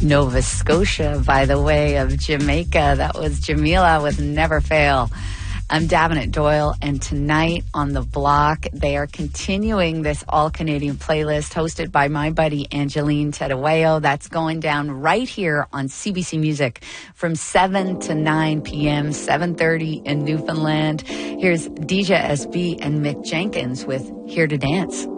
Nova Scotia by the way of Jamaica. That was Jamila with Never Fail. I'm Davenant Doyle, and tonight on The Block, they are continuing this all-Canadian playlist hosted by my buddy Angeline Tedaweo. That's going down right here on CBC Music from 7 to 9 p.m., 7:30 in Newfoundland. Here's DJ SB and Mick Jenkins with Here to Dance.